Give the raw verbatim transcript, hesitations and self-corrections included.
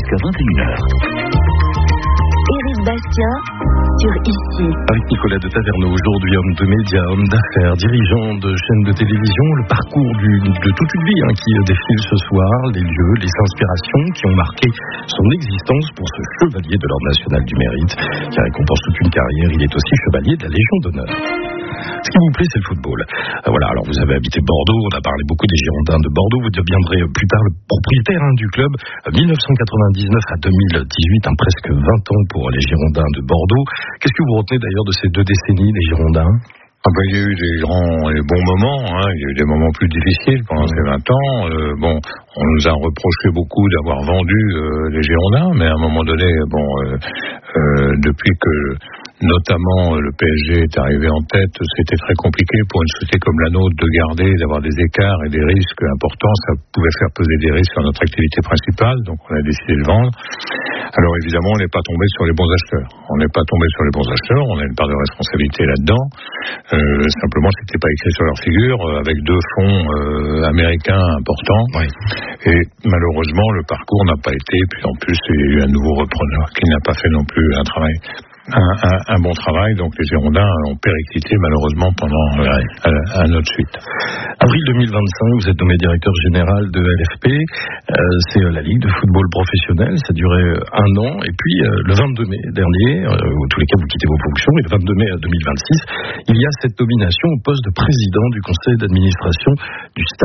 jusqu'à vingt et une heures. Éric Bastien sur Ici. Avec Nicolas de Taverneau, aujourd'hui homme de médias, homme d'affaires, dirigeant de chaînes de télévision, le parcours du, de toute une vie hein, qui défile ce soir, les lieux, les inspirations qui ont marqué son existence pour ce chevalier de l'Ordre national du mérite, qui récompense toute une carrière. Il est aussi chevalier de la Légion d'honneur. Ce qui vous plaît, c'est le football. Euh, voilà, alors vous avez habité Bordeaux, on a parlé beaucoup des Girondins de Bordeaux, vous deviendrez plus tard le propriétaire hein, du club. Euh, mille neuf cent quatre-vingt-dix-neuf à deux mille dix-huit, hein, presque vingt ans pour les Girondins de Bordeaux. Qu'est-ce que vous retenez d'ailleurs de ces deux décennies des Girondins ? Ah ben, il y a eu des grands et bons moments, hein. Il y a eu des moments plus difficiles pendant ces vingt ans. Euh, bon, on nous a reproché beaucoup d'avoir vendu euh, les Girondins, mais à un moment donné, bon, euh, euh, depuis que notamment le P S G est arrivé en tête, c'était très compliqué pour une société comme la nôtre de garder, d'avoir des écarts et des risques importants. Ça pouvait faire peser des risques sur notre activité principale, donc on a décidé de vendre. Alors évidemment, on n'est pas tombé sur les bons acheteurs. On n'est pas tombé sur les bons acheteurs, on a une part de responsabilité là-dedans. Euh, simplement, c'était pas écrit sur leur figure, euh, avec deux fonds euh, américains importants. Oui. Et malheureusement, le parcours n'a pas été. Puis en plus, il y a eu un nouveau repreneur qui n'a pas fait non plus un travail. Un, un, un bon travail, donc les Girondins ont périclité malheureusement pendant euh, à, à notre suite. Avril deux mille vingt-cinq, vous êtes nommé directeur général de L F P, euh, c'est euh, la Ligue de football professionnel, ça a duré euh, un an, et puis euh, le vingt-deux mai dernier, euh, en tous les cas vous quittez vos fonctions, et le vingt-deux mai deux mille vingt-six, il y a cette nomination au poste de président du conseil d'administration du Stade